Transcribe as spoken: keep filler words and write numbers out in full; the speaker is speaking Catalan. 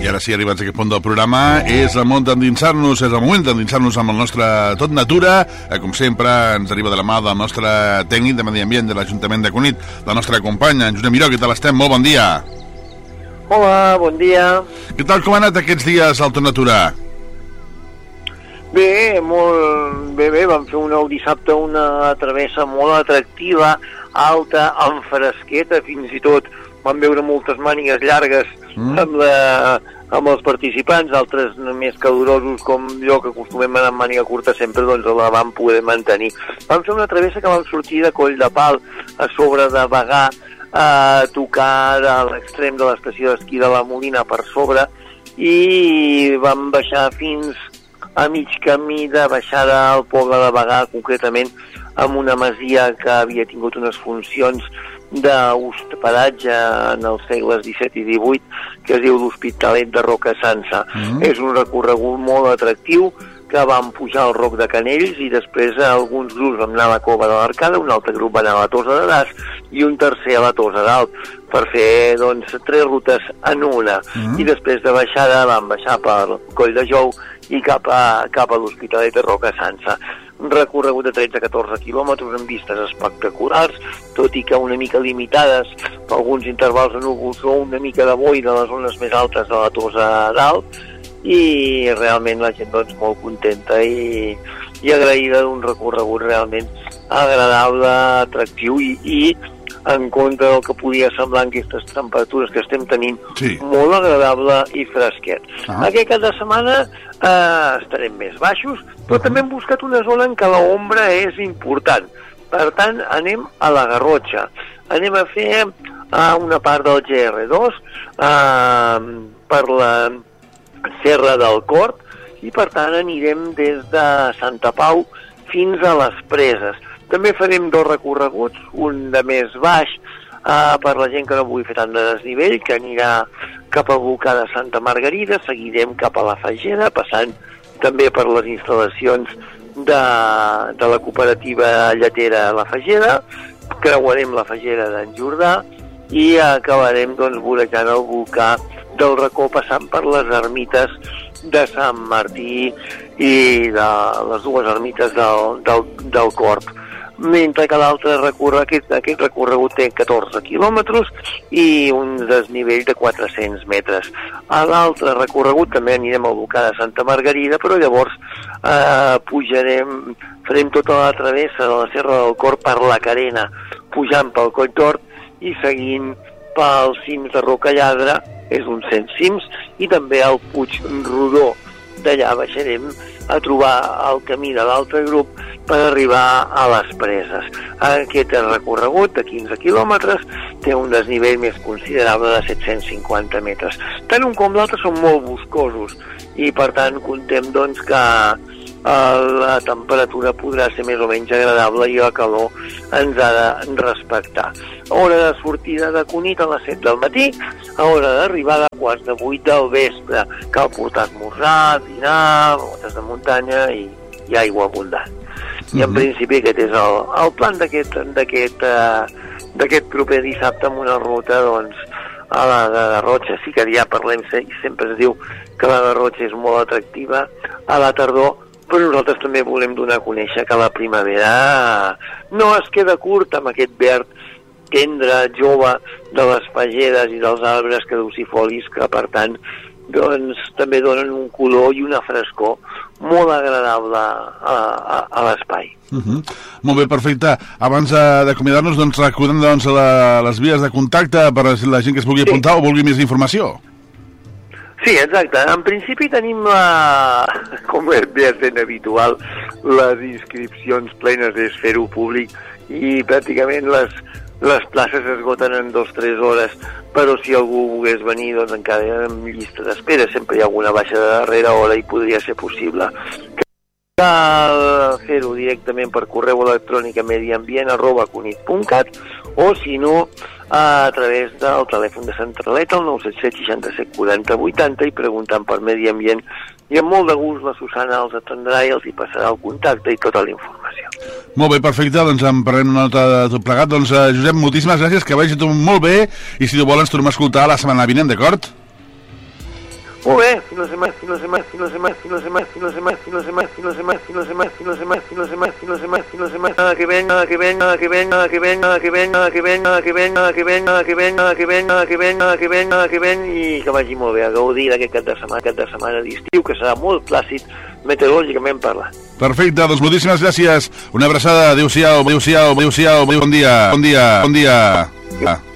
I ara sí, arribats a aquest punt del programa, és el moment d'endinsar-nos, és el moment d'endinsar-nos amb el nostre Tot Natura. Com sempre, ens arriba de la mà del nostre tècnic de Medi Ambient de l'Ajuntament de Cunit, la nostra companya, en Josep Miró. Què tal estem? Molt bon dia. Hola, bon dia. Què tal, com ha anat aquests dies al Tot Natura? Bé, molt bé, bé. Vam fer un dissabte una travessa molt atractiva, alta, amb fresqueta, fins i tot vam veure moltes mànigues llargues mm. amb, la, amb els participants, altres més calorosos com jo, que acostumem a anar amb màniga curta sempre, doncs la vam poder mantenir. Vam fer una travessa que vam sortir de Coll de Pal a sobre de Bagà, a tocar a l'extrem de l'estació d'esquí de la Molina per sobre, i vam baixar fins a mig camí de baixada al poble de Bagà, concretament amb una masia que havia tingut unes funcions d'hospedatge en els segles disset i divuit, que es diu l'Hospitalet de Rocasança. Mm. És un recorregut molt atractiu, que vam pujar al Roc de Canells i després alguns grups vam anar a la Cova de l'Arcada, un altre grup va anar a la Tosa de Das i un tercer a la Tosa d'Alt, per fer doncs tres rutes en una. Mm. I després de baixada vam baixar per Coll de Jou i cap a, cap a l'Hospitalet de Rocasança. Un recorregut de tretze a catorze quilòmetres amb vistes espectaculars, tot i que una mica limitades per alguns intervals de núvols o una mica de boi de les zones més altes de la Tosa d'Alt, i realment la gent doncs molt contenta i, i agraïda d'un recorregut realment agradable, atractiu i, i en contra del que podia semblar en aquestes temperatures que estem tenint, sí, molt agradable i fresquet. Uh-huh. Aquest cap de setmana eh, estarem més baixos, però uh-huh. també hem buscat una zona en què l'ombra és important. Per tant, anem a la Garrotxa. Anem a fer eh, una part del G R dos eh, per la Serra del Cort, i per tant anirem des de Santa Pau fins a les Preses. També farem dos recorreguts, un de més baix eh, per la gent que no vulgui fer tant de desnivell, que anirà cap al volcà de Santa Margarida, seguirem cap a la Fageda, passant també per les instal·lacions de, de la cooperativa lletera La Fageda, creuarem la Fageda d'en Jordà i acabarem doncs vorejant el volcà del Racó, passant per les ermites de Sant Martí i de les dues ermites del, del, del Corp. Mentre que l'altre recorregut, aquest, aquest recorregut té catorze quilòmetres i un desnivell de quatre-cents metres. A l'altre recorregut també anirem al volcà de Santa Margarida, però llavors eh, pujarem, farem tota la travessa de la Serra del Cor per la Carena, pujant pel Coll d'Hort i seguint pels cims de Rocalladre, és uns cent cims, i també al Puig Rodó. D'allà baixarem a trobar el camí de l'altre grup per arribar a les Preses. Aquest recorregut de quinze quilòmetres té un desnivell més considerable de set-cents cinquanta metres. Tant un com l'altre són molt boscosos i per tant contem doncs que la temperatura podrà ser més o menys agradable i la calor ens ha de respectar. Hora de sortida de Cunit a les set del matí, a hora d'arribada a quarts de vuit del vespre. Cal portar esmorzar, dinar, botes de muntanya i, i aigua abundant. I en principi aquest és el, el plan d'aquest d'aquest uh, d'aquest proper dissabte amb una ruta doncs a la de Garrotxa. Sí que ja parlem, sempre es diu que la Garrotxa és molt atractiva a la tardor, però nosaltres també volem donar a conèixer que la primavera no es queda curta amb aquest verd tendre, jove de les fagedes i dels arbres caducifolis, que per tant doncs també donen un color i una frescor molt agradable a, a, a l'espai. Uh-huh. Molt bé, perfecte. Abans d'acomiadar-nos, doncs, recordem doncs, la, les vies de contacte per a la gent que es vulgui apuntar, sí, o vulgui més informació. Sí, exacte. En principi tenim, la, com és ben habitual, les inscripcions plenes, és fer-ho públic, i pràcticament les, les places s'esgoten en dues o tres hores, però si algú volgués venir, doncs encara hi ha llista d'espera, sempre hi ha alguna baixa de darrera hora i podria ser possible. Cal fer-ho directament per correu electrònic a mediambient arroba cunit punt cat o, si no, a través del telèfon de Centraleta, el nou set set seixanta-set quaranta vuitanta, i preguntant per Medi Ambient, i amb molt de gust la Susana els atendrà i els hi passarà el contacte i tota la informació. Molt bé, perfecte, doncs en parlem una nota de tot plegat. Doncs eh, Josep, moltíssimes gràcies, que vagi tot molt bé, i si tu vols ens tornem a escoltar la setmana vinent, d'acord? Molt bé, fins la setmana, fins la setmana, fins la setmana, fins la setmana, fins la setmana, fins la setmana, fins la setmana, fins la setmana, fins la setmana, fins la setmana, fins la setmana, fins la setmana, que ven, que ven, que ven, que ven, que ven, que ven, que ven, que ven, que ven, que ven, que ven, que ven, que ven, i que vagi molt bé a gaudir d'aquest cap de setmana, cap de setmana d'estiu, que serà molt plàcid meteorològicament parlant. Perfecte, doncs moltíssimes gràcies. Una abraçada, adéu-siau, adéu-siau, adéu-siau, bon dia, bon dia, bon dia.